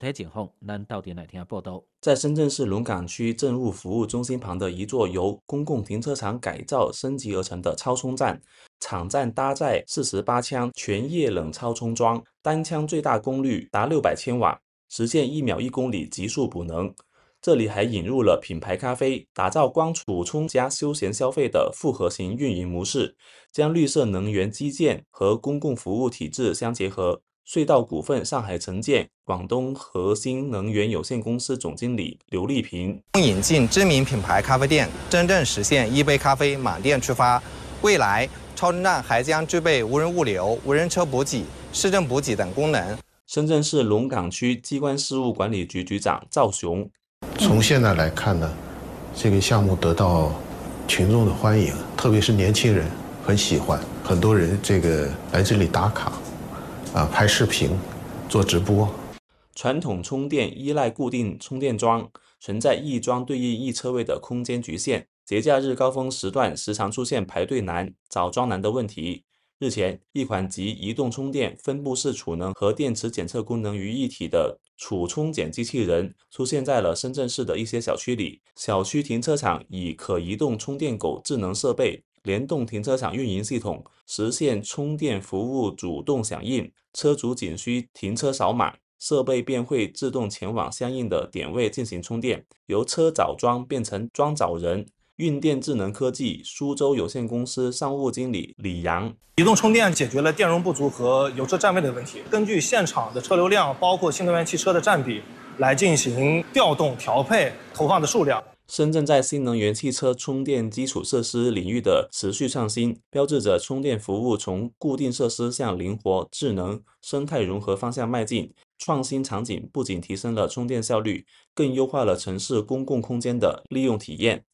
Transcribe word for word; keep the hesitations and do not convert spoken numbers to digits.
睇情況，咱到底來聽報道。 在深圳市龙岗区政务服务中心旁的一座由公共停车场改造升级而成的超充站，场站搭载四十八枪全液冷超充桩，单枪最大功率达六百千瓦，实现一秒一公里极速补能。这里还引入了品牌咖啡，打造光储充加休闲消费的复合型运营模式，将绿色能源基建和公共服务体制相结合。隧道股份上海城建广东核心能源有限公司总经理刘丽萍： 引进知名品牌咖啡店，真正实现一杯咖啡满店出发。未来，超充站还将具备无人物流、无人车补给、市政补给等功能。 深圳市龙岗区机关事务管理局局长赵雄： 从现在来看呢，这个项目得到群众的欢迎，特别是年轻人很喜欢，很多人这个来这里打卡。啊，拍视频，做直播。 传统充电依赖固定充电桩，存在一桩对应一车位的空间局限，节假日高峰时段时常出现排队难、找桩难的问题。日前，一款集移动充电、分布式储能和电池检测功能于一体的储充检机器人出现在了深圳市的一些小区里。小区停车场以可移动充电狗智能设备联动停车场运营系统，实现充电服务主动响应，车主仅需停车扫码，设备便会自动前往相应的点位进行充电，由车找桩变成桩找人。运电智能科技苏州有限公司商务经理李阳： 移动充电解决了电容不足和油车占位的问题，根据现场的车流量，包括新能源汽车的占比，来进行调动调配投放的数量。 深圳在新能源汽车充电基础设施领域的持续创新，标志着充电服务从固定设施向灵活、智能、生态融合方向迈进。创新场景不仅提升了充电效率，更优化了城市公共空间的利用体验。